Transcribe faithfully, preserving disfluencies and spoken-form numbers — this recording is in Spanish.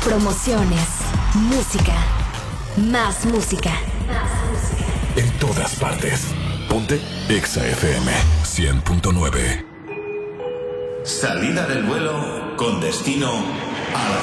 Promociones, música, más música. En todas partes. Ponte Exa F M cien punto nueve. Salida del vuelo con destino a la